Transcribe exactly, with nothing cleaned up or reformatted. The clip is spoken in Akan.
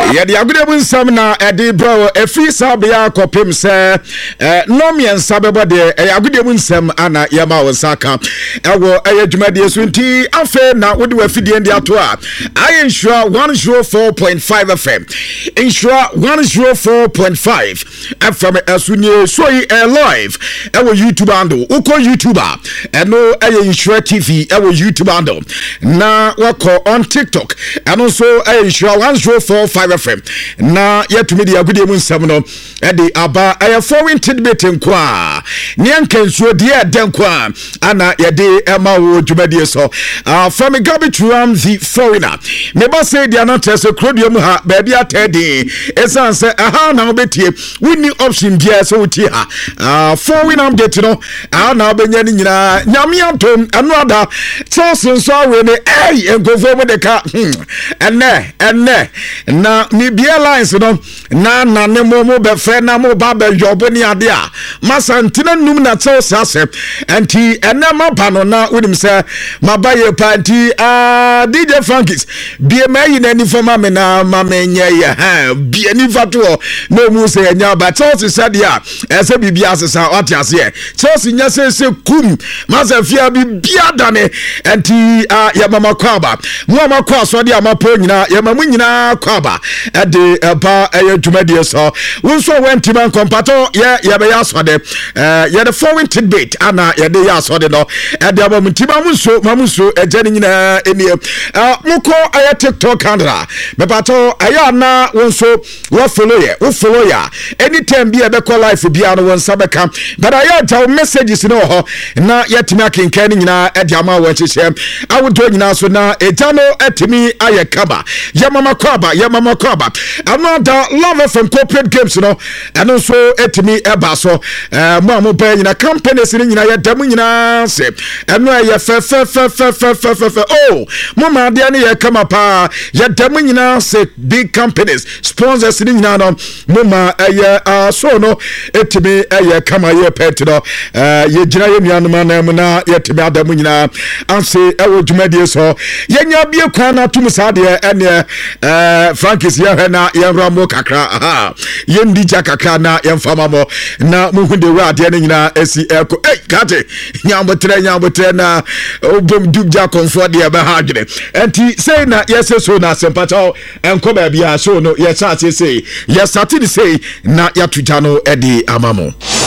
ya de agudebun sam na edi bro efi sabia kopim se no miensa bebo de agudebun sam ana yama wonsaka ewo eyadwumade so nti afa na wode wafidie ndi ato a I ensure one oh four point five F M ensure one oh four point five F M asunye soyi live ewo YouTube handle uko YouTuber eno eye ensure T V ewo YouTube handle na wako on TikTok and also ensure one oh four point five F M na yetumi de agudemu nsam no e de aba eye foreign tidbit nkwa nyanka nsuo de edenkwa ana ye de ema wo dwumade so uh, from garbage ram the foreigner me ba say dia na tese krodium ha ba bia tedi esan se aha na obetie winni option dia so uti ha uh, foreign am de no aha na obenya ni nyina nyame atom anu ada chosen so we ne eh engofo mo de ka enne enne na ni bia lines no na na ne mo mo be fe na mo ba be job ni ade a masantina num na chosen ase enti enne ma ba no na wonim se mabaye party ah D J Frankies bie mayi na ni fama me na ma menye ya ha bie ni fato no mu se nya ba Chelsea said ya ese bibia asesa oti ase Chelsea nya se se kum mazafia bibia dane enti ah ya mama kwaba mu ma kwa so de amapo nyina ya mamu nyina kwaba e de ba e dwumade so wonso wenti man kompato ya ya be ya so de eh ya the foreign tidbit ana ya de ya so de no e de ba mtima mu so mamu so e jani nyina eni ah muko aya TikTok handle me pato aya na wonso wo follow ye wo follow ya anytime bi e be call life bia no won sabeka but aya taw messages no ho na yetimi akenkan nyina e de ama wo chihye awodo nyina so na etano etimi aye kaba ya mama kwaba ya mama kwaba another love from corporate games no eno so etimi eba so eh mo amu pa nyina companies ni nyina ya damu nyina se eno aye fe fe fe fe fe fe fe oh mama dia ne ya kama pa ya damu nyina se big companies sponsors ni nyina no mama aye uh, so no etimi aye kama ye pet no eh ye gina ye nuanuma na mu na yetimi adamu nyina anse ewo dwumade so yenya bie kwa na tum sade ene eh Frankies ye na ye ramo kakra aha ye ndija kakra na ye mfama mo na mu hunde wa de ne nyina esi eko eh kate nyambotre nyambotre na obom dubja comfort de be ha dwene enti say na yes so na sempata enko ba bia so no yes say say yes start say na yatuja no e di amamo